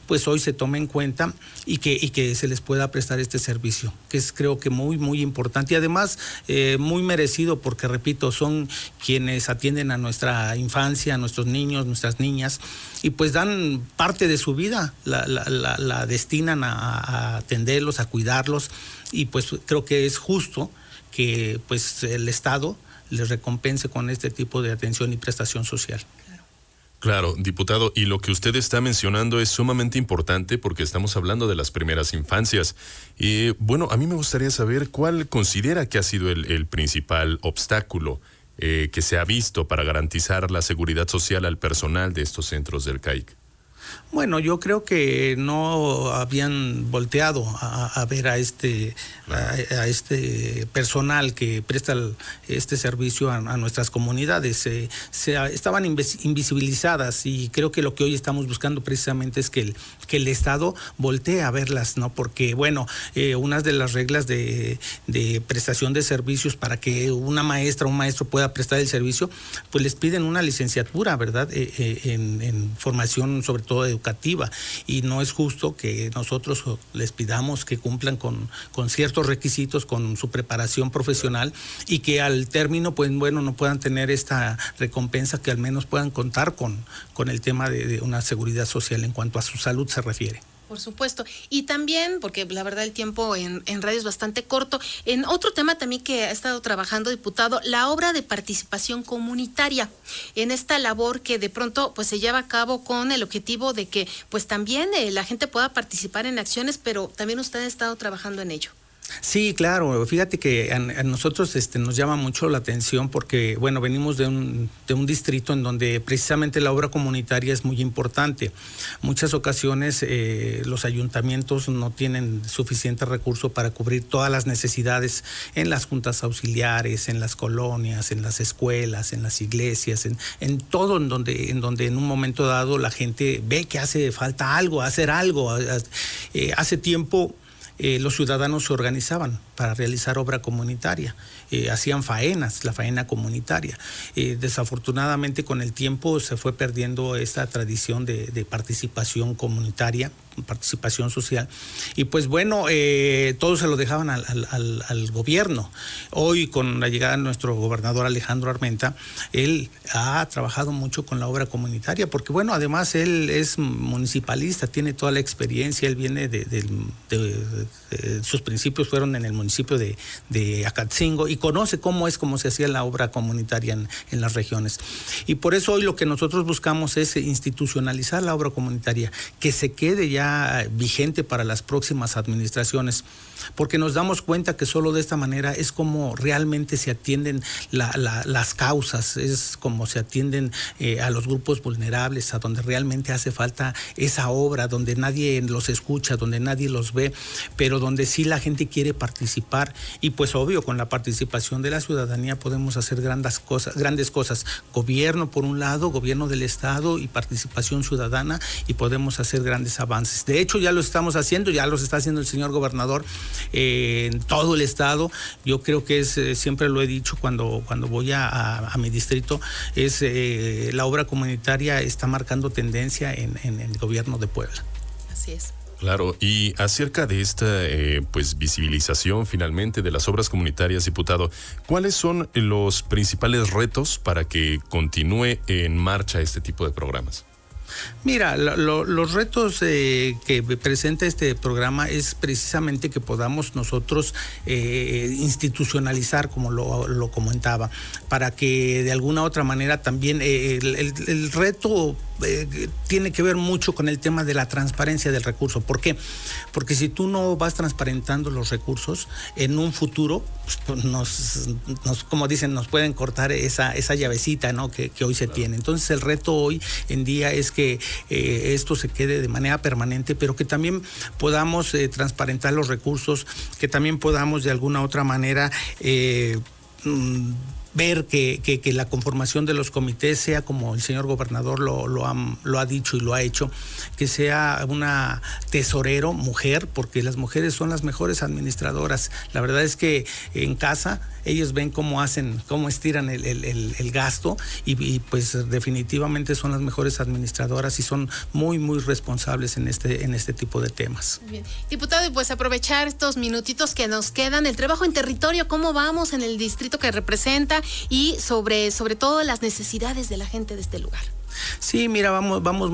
pues hoy se tome en cuenta y que se les pueda prestar este servicio, que es creo que muy, muy importante y además muy merecido porque, repito, son quienes atienden a nuestra infancia, a nuestros niños, nuestras niñas y pues dan parte de su vida, la destinan a atenderlos, a cuidarlos y pues creo que es justo que pues el Estado les recompense con este tipo de atención y prestación social. Claro, diputado, y lo que usted está mencionando es sumamente importante porque estamos hablando de las primeras infancias. Y bueno, a mí me gustaría saber cuál considera que ha sido el principal obstáculo que se ha visto para garantizar la seguridad social al personal de estos centros del CAIC. Bueno, yo creo que no habían volteado a ver a este personal que presta este servicio a nuestras comunidades. Estaban invisibilizadas y creo que lo que hoy estamos buscando precisamente es que el Estado voltee a verlas, ¿no? Porque, bueno, una de las reglas de prestación de servicios para que una maestra o un maestro pueda prestar el servicio, pues les piden una licenciatura, ¿verdad? En formación sobre todo educativa y no es justo que nosotros les pidamos que cumplan con ciertos requisitos, con su preparación profesional y que al término pues bueno no puedan tener esta recompensa, que al menos puedan contar con el tema de una seguridad social en cuanto a su salud se refiere. Por supuesto. Y también, porque la verdad el tiempo en radio es bastante corto, en otro tema también que ha estado trabajando, diputado, la obra de participación comunitaria, en esta labor que de pronto pues se lleva a cabo con el objetivo de que pues también la gente pueda participar en acciones, pero también usted ha estado trabajando en ello. Sí, claro. Fíjate que a nosotros nos llama mucho la atención porque, bueno, venimos de un distrito en donde precisamente la obra comunitaria es muy importante. Muchas ocasiones los ayuntamientos no tienen suficiente recurso para cubrir todas las necesidades en las juntas auxiliares, en las colonias, en las escuelas, en las iglesias, en todo en donde en un momento dado la gente ve que hace falta algo, hacer algo. Hace tiempo los ciudadanos se organizaban para realizar obra comunitaria, hacían faenas, la faena comunitaria. Desafortunadamente con el tiempo se fue perdiendo esta tradición de participación comunitaria, participación social, y pues bueno, todo se lo dejaban al gobierno. Hoy con la llegada de nuestro gobernador Alejandro Armenta, él ha trabajado mucho con la obra comunitaria, porque bueno, además él es municipalista, tiene toda la experiencia, él viene sus principios fueron en el municipio de Acatzingo y conoce cómo se hacía la obra comunitaria en las regiones. Y por eso hoy lo que nosotros buscamos es institucionalizar la obra comunitaria, que se quede ya vigente para las próximas administraciones, porque nos damos cuenta que solo de esta manera es como realmente se atienden las causas, es como se atienden a los grupos vulnerables, a donde realmente hace falta esa obra, donde nadie los escucha, donde nadie los ve, pero donde sí la gente quiere participar y pues obvio con la participación de la ciudadanía podemos hacer grandes cosas, gobierno por un lado, gobierno del Estado y participación ciudadana y podemos hacer grandes avances. De hecho ya lo estamos haciendo, ya los está haciendo el señor gobernador en todo el estado. Yo creo que siempre lo he dicho cuando voy a mi distrito, la obra comunitaria está marcando tendencia en el gobierno de Puebla. Así es. Claro, y acerca de esta visibilización finalmente de las obras comunitarias, diputado, ¿cuáles son los principales retos para que continúe en marcha este tipo de programas? Mira, los retos que presenta este programa es precisamente que podamos nosotros institucionalizar, como lo comentaba, para que de alguna otra manera también el reto tiene que ver mucho con el tema de la transparencia del recurso. ¿Por qué? Porque si tú no vas transparentando los recursos, en un futuro como dicen, nos pueden cortar esa llavecita, ¿no? que hoy se tiene. Entonces el reto hoy en día es que esto se quede de manera permanente, pero que también podamos transparentar los recursos, que también podamos de alguna otra manera ver que la conformación de los comités sea como el señor gobernador lo ha dicho y lo ha hecho, que sea una tesorero mujer, porque las mujeres son las mejores administradoras. La verdad es que en casa ellos ven cómo estiran el gasto y pues definitivamente son las mejores administradoras y son muy, muy responsables en este tipo de temas. Bien. Diputado, y pues aprovechar estos minutitos que nos quedan, el trabajo en territorio, ¿cómo vamos en el distrito que representa y sobre todo las necesidades de la gente de este lugar? Sí, mira, vamos